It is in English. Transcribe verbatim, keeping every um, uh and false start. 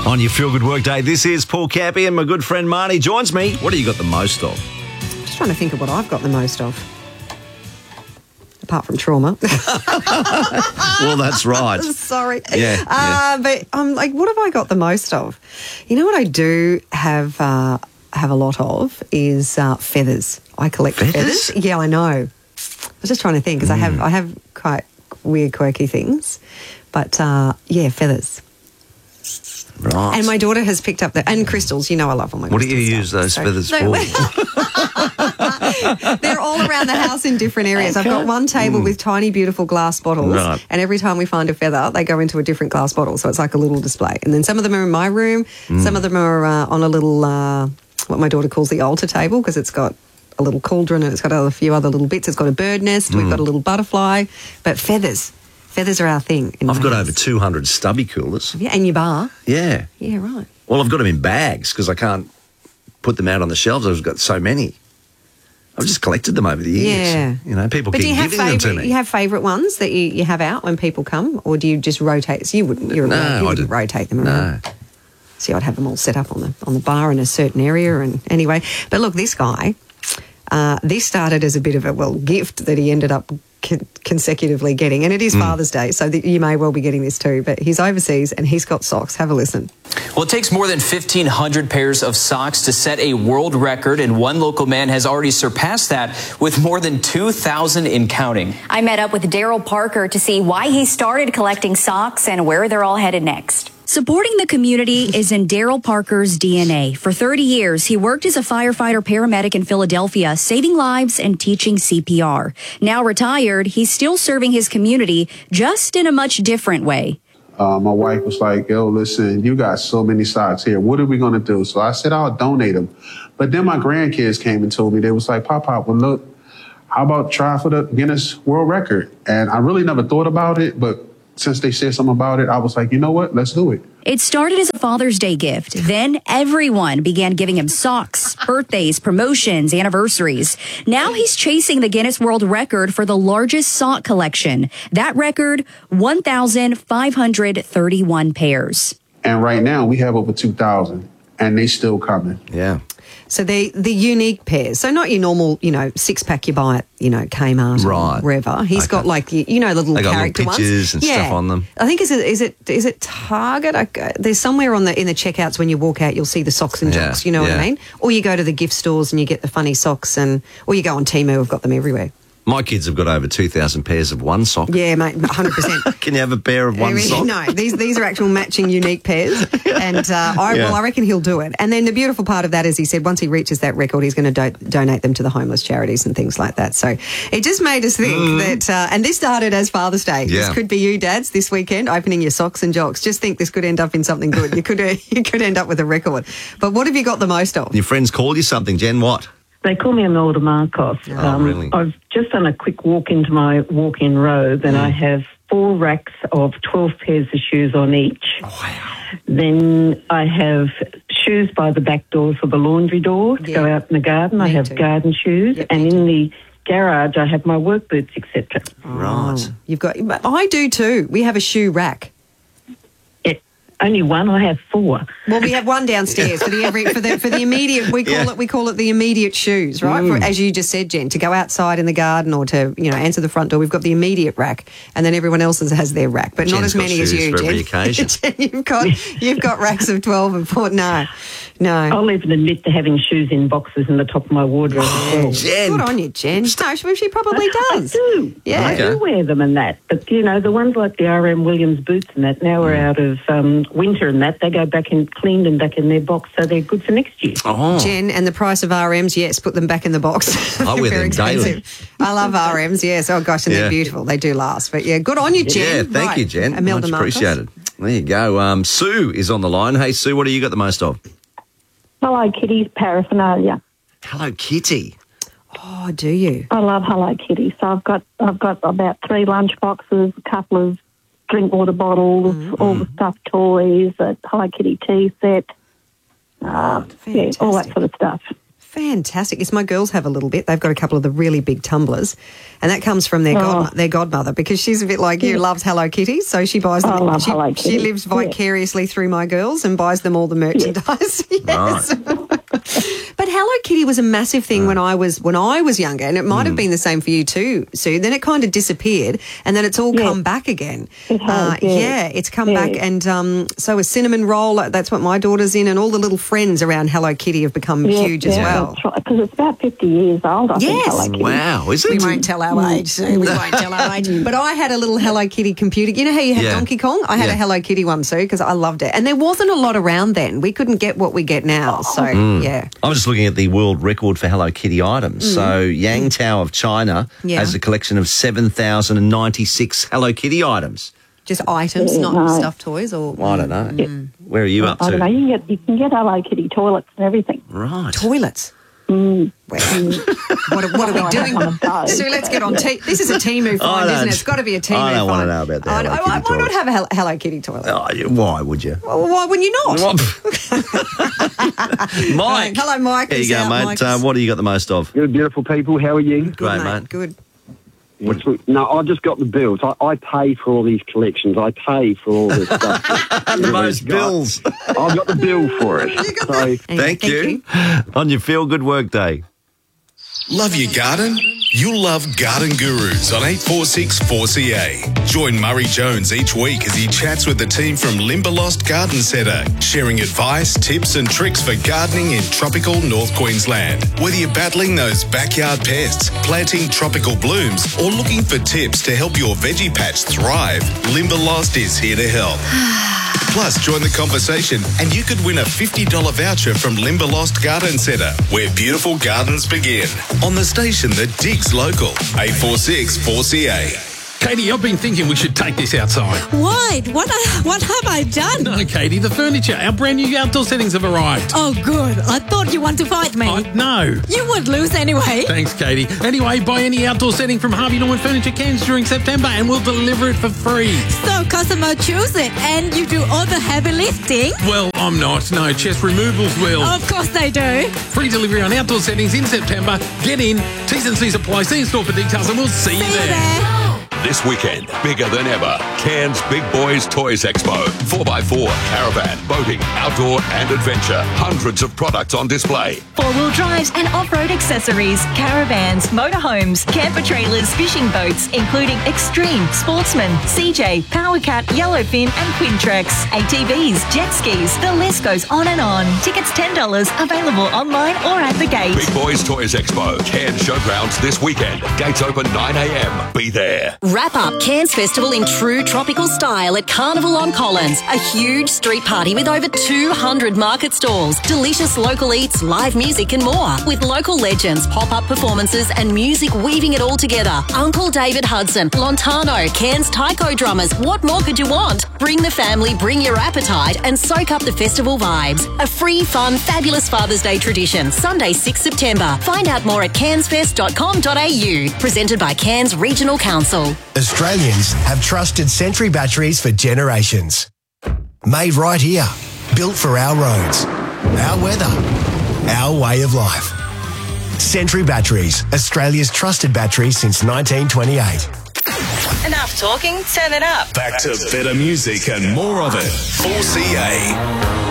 On your Feel Good Work Day, this is Paul Cappy and my good friend Marnie joins me. What do you got the most of? I'm just trying to think of what I've got the most of. Apart from trauma. Well, that's right. Sorry. Yeah, uh, yeah. But I'm like, what have I got the most of? You know what I do have uh, have a lot of is uh, feathers. I collect Feathers? feathers. Yeah, I know. I was just trying to think because Mm. I have I have quite weird, quirky things. But, uh, yeah, feathers. Right. And my daughter has picked up the... And crystals. You know I love all my What do crystals. you use those So- feathers No, for? They're all around the house in different areas. I've got one table with tiny, beautiful glass bottles, Right. and every time we find a feather, they go into a different glass bottle, so it's like a little display. And then some of them are in my room, some of them are uh, on a little, uh, what my daughter calls the altar table, because it's got a little cauldron and it's got a few other little bits. It's got a bird nest, we've got a little butterfly, but feathers. Feathers are our thing. In I've my got house. over two hundred stubby coolers. Yeah, and your bar. Yeah. Yeah, right. Well, I've got them in bags because I can't put them out on the shelves. I've got so many. I've just collected them over the years. Yeah. You know, people But do keep you have giving them to favourite? me. You have favourite ones that you, you have out when people come, or do you just rotate? So you wouldn't. You're No, allowed, you I wouldn't didn't. rotate them around. No. See, I'd have them all set up on the on the bar in a certain area, and anyway. But look, this guy, uh, this started as a bit of a well gift that he ended up con- consecutively getting, and it is Father's Day, so that you may well be getting this too. But he's overseas and he's got socks. Have a listen. Well, it takes more than fifteen hundred pairs of socks to set a world record, and one local man has already surpassed that with more than two thousand in counting. I met up with Daryl Parker to see why he started collecting socks and where they're all headed next. Supporting the community is in Daryl Parker's D N A. For thirty years, he worked as a firefighter paramedic in Philadelphia, saving lives and teaching C P R. Now retired, he's still serving his community, just in a much different way. Uh, my wife was like, yo, listen, you got so many socks here. What are we going to do? So I said, I'll donate them. But then my grandkids came and told me, they was like, Pop, Pop, well, look, how about try for the Guinness World Record? And I really never thought about it, but since they said something about it, I was like, you know what? Let's do it. It started as a Father's Day gift. Then everyone began giving him socks, birthdays, promotions, anniversaries. Now he's chasing the Guinness World Record for the largest sock collection. That record, one thousand five hundred thirty-one pairs. And right now we have over two thousand and they still coming. Yeah. So the the unique pairs. So not your normal, you know, six pack you buy at, you know, Kmart Right. or wherever. He's Okay. got like you, you know the little They got little character pictures ones. and yeah. stuff on them. I think is it is it is it Target? I, there's somewhere on the in the checkouts when you walk out, you'll see the socks and Yeah, jocks. You know what yeah. I mean? Or you go to the gift stores and you get the funny socks, and or you go on Temu. We've got them everywhere. My kids have got over two thousand pairs of one sock. Yeah, mate, one hundred percent. Can you have a pair of one sock? No, these these are actual matching unique pairs, and uh, I Yeah. well, I reckon he'll do it. And then the beautiful part of that is he said once he reaches that record, he's going to do- donate them to the homeless charities and things like that. So it just made us think that, uh, and this started as Father's Day. This Yeah. could be you, dads, this weekend opening your socks and jocks. Just think this could end up in something good. You could uh, you could end up with a record. But what have you got the most of? Your friends call you something, Jen, what? They call me Imelda Markov. Oh, really? I've just done a quick walk into my walk-in robe, and I have four racks of twelve pairs of shoes on each. Wow. Then I have shoes by the back door for the laundry door to Yeah. go out in the garden. I Me have too. garden shoes, Yep, and me in the garage I have my work boots, et cetera. Right. Oh, you've got. but I do too. We have a shoe rack. Only one. I have four. Well, we have one downstairs for the every for the for the immediate. We call Yeah. it we call it the immediate shoes, right? For, as you just said, Jen, to go outside in the garden or to you know answer the front door. We've got the immediate rack, and then everyone else has, has their rack, but not Jen's as got many as shoes you, for Jen. every occasion. Jen, you've got you've got racks of twelve and four. No, no. I'll even admit to having shoes in boxes in the top of my wardrobe as well. Jen. Good on you, Jen. No, she, she probably does. I do. Yeah. I Okay. do wear them and that. But, you know, the ones like the R M Williams boots and that, now we're out of um, winter and that, they go back and cleaned and back in their box, so they're good for next year. Oh. Jen, and the price of R Ms, yes, put them back in the box. I They're wear very them daily. expensive. I love R Ms, yes. Oh, gosh, and Yeah. they're beautiful. They do last. But, yeah, good on you, Jen. Yeah, thank Right. you, Jen. Imelda Much Marcos. appreciated. There you go. Um, Sue is on the line. Hey, Sue, what do you got the most of? Hello Kitty's paraphernalia. Hello, Kitty. Oh, do you? I love Hello Kitty. So I've got I've got about three lunch boxes, a couple of drink water bottles, all the stuffed toys, a Hello Kitty tea set, uh, yeah, all that Fantastic. sort of stuff. Fantastic. Yes, my girls have a little bit. They've got a couple of the really big tumblers, and that comes from their Oh. god, their godmother, because she's a bit like you, Yeah. loves Hello Kitty, so she buys them. I love she, Hello she Kitty. lives vicariously through my girls and buys them all the merchandise. Yes. But Hello Kitty was a massive thing when I was when I was younger, and it might have been the same for you too, Sue. Then it kind of disappeared, and then it's all Yeah. come back again. It has, Uh, yeah. it's come Yeah. back, and um, so a cinnamon roll. That's what my daughter's in, and all the little friends around Hello Kitty have become huge as well. Because it's about fifty years old, I think. Yes. Hello Kitty. Wow, is We it? won't tell our age, Sue. We won't tell our age. But I had a little Hello Kitty computer. You know how you had Yeah. Donkey Kong? I had Yeah. a Hello Kitty one, Sue, because I loved it. And there wasn't a lot around then. We couldn't get what we get now. So, yeah. I'm just looking at the world record for Hello Kitty items. So Yangtao of China Yeah. has a collection of seven thousand ninety-six Hello Kitty items. Just items, Yeah, not no. stuffed toys or Well, I don't know. Where are you up I don't know. to? You can get you can get Hello Kitty toilets and everything. Right. toilets. Mm. Well, what, are, what are we doing? One of those. Sue, let's get on. T- this is a Temu find, I isn't don't- it? It's got to be a Temu I don't find. wanna know about the I- Hello I- Kitty Why not toilets. have a Hel- Hello Kitty toilet? Oh, you- why would you? Well, why wouldn't you not? Mike. Hello, Mike. There you He's go, out, mate. Mike. Uh, what do you got the most of? Good, beautiful people. How are you? Good, Great, mate. mate. Good. What's, no, I just got the bills. I, I pay for all these collections. I pay for all this stuff. The most bills. I've got the bill for it. So, Anyway, Thank, you. On your Feel Good Work Day. Love your garden? You'll love Garden Gurus on eight four six four C A. Join Murray Jones each week as he chats with the team from Limberlost Garden Centre, sharing advice, tips and tricks for gardening in tropical North Queensland. Whether you're battling those backyard pests, planting tropical blooms, or looking for tips to help your veggie patch thrive, Limberlost is here to help. Plus, join the conversation and you could win a fifty dollars voucher from Limberlost Garden Centre, where beautiful gardens begin. On the station that digs local, eight four six four C A. Katie, I've been thinking we should take this outside. Why? What, what have I done? No, Katie, the furniture, our brand new outdoor settings have arrived. Oh, good. I thought you want to fight me. I, no. You would lose anyway. Thanks, Katie. Anyway, buy any outdoor setting from Harvey Norman Furniture Cairns during September and we'll deliver it for free. So customer choose it and you do all the heavy lifting? Well, I'm not. No, Chest Removals will. Of course they do. Free delivery on outdoor settings in September. Get in. T's and C's apply. See in store for details and we'll see, See you you there. there. This weekend, bigger than ever, Cairns Big Boys Toys Expo. four by four, caravan, boating, outdoor and adventure. Hundreds of products on display. Four-wheel drives and off-road accessories, caravans, motorhomes, camper trailers, fishing boats, including Extreme, Sportsman, C J, Powercat, Yellowfin and Quintrex, A T Vs, jet skis, the list goes on and on. Tickets ten dollars, available online or at the gate. Big Boys Toys Expo, Cairns Showgrounds this weekend. Gates open nine a.m. Be there. Wrap up Cairns Festival in true tropical style at Carnival on Collins. A huge street party with over two hundred market stalls, delicious local eats, live music and more. With local legends, pop-up performances and music weaving it all together. Uncle David Hudson, Lontano, Cairns Taiko drummers. What more could you want? Bring the family, bring your appetite and soak up the festival vibes. A free, fun, fabulous Father's Day tradition. Sunday, sixth of September. Find out more at cairns fest dot com dot a u. Presented by Cairns Regional Council. Australians have trusted Sentry batteries for generations. Made right here, built for our roads, our weather, our way of life. Sentry Batteries, Australia's trusted battery since nineteen twenty-eight. Enough talking, turn it up. Back to better music and more of it. four C A.